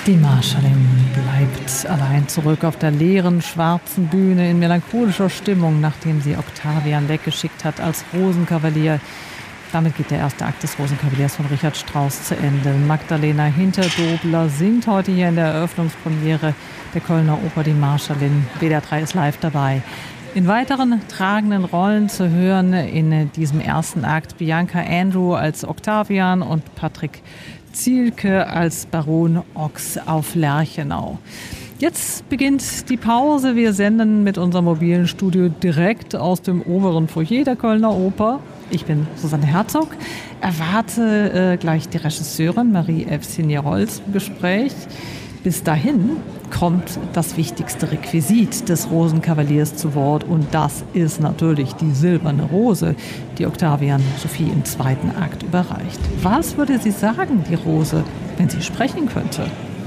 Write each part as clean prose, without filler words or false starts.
Die Marschallin bleibt allein zurück auf der leeren, schwarzen Bühne in melancholischer Stimmung, nachdem sie Octavian weggeschickt hat als Rosenkavalier. Damit geht der erste Akt des Rosenkavaliers von Richard Strauss zu Ende. Magdalena Hinterdobler singt heute hier in der Eröffnungspremiere der Kölner Oper Die Marschallin. WDR 3 ist live dabei. In weiteren tragenden Rollen zu hören in diesem ersten Akt Bianca Andrew als Octavian und Patrick Zielke als Baron Ochs auf Lerchenau. Jetzt beginnt die Pause. Wir senden mit unserem mobilen Studio direkt aus dem oberen Foyer der Kölner Oper. Ich bin Susanne Herzog, erwarte gleich die Regisseurin Marie-Evgenie-Rolz im Gespräch. Bis dahin kommt das wichtigste Requisit des Rosenkavaliers zu Wort und das ist natürlich die silberne Rose, die Octavian Sophie im zweiten Akt überreicht. Was würde sie sagen, die Rose, wenn sie sprechen könnte?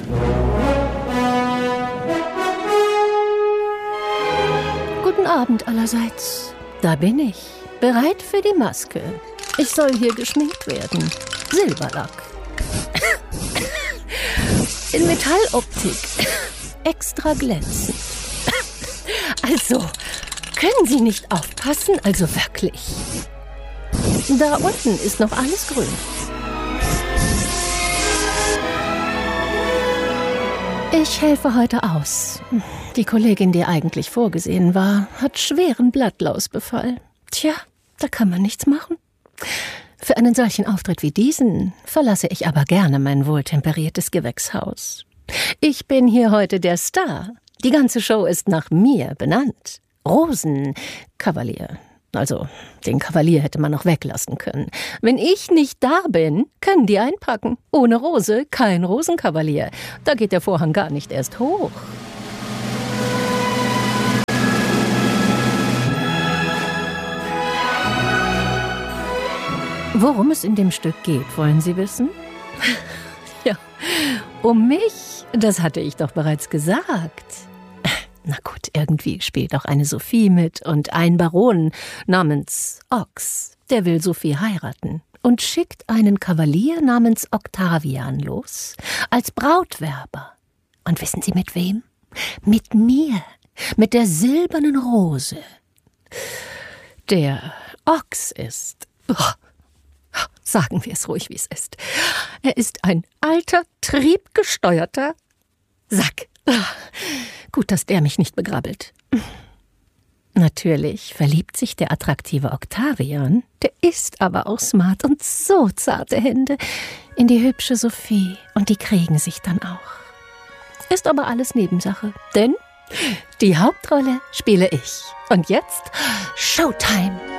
Guten Abend allerseits. Da bin ich, bereit für die Maske. Ich soll hier geschminkt werden. Silberlack. In Metalloptik. Extra glänzend. Also, können Sie nicht aufpassen? Also wirklich. Da unten ist noch alles grün. Ich helfe heute aus. Die Kollegin, die eigentlich vorgesehen war, hat schweren Blattlausbefall. Tja, da kann man nichts machen. Für einen solchen Auftritt wie diesen verlasse ich aber gerne mein wohltemperiertes Gewächshaus. Ich bin hier heute der Star. Die ganze Show ist nach mir benannt. Rosenkavalier. Also, den Kavalier hätte man noch weglassen können. Wenn ich nicht da bin, können die einpacken. Ohne Rose kein Rosenkavalier. Da geht der Vorhang gar nicht erst hoch. Worum es in dem Stück geht, wollen Sie wissen? Ja, um mich, das hatte ich doch bereits gesagt. Na gut, irgendwie spielt auch eine Sophie mit und ein Baron namens Ochs, der will Sophie heiraten und schickt einen Kavalier namens Octavian los als Brautwerber. Und wissen Sie mit wem? Mit mir, mit der silbernen Rose. Der Ochs ist... Sagen wir es ruhig, wie es ist. Er ist ein alter, triebgesteuerter Sack. Gut, dass der mich nicht begrabbelt. Natürlich verliebt sich der attraktive Octavian, der ist aber auch smart und so zarte Hände, in die hübsche Sophie und die kriegen sich dann auch. Ist aber alles Nebensache, denn die Hauptrolle spiele ich. Und jetzt Showtime!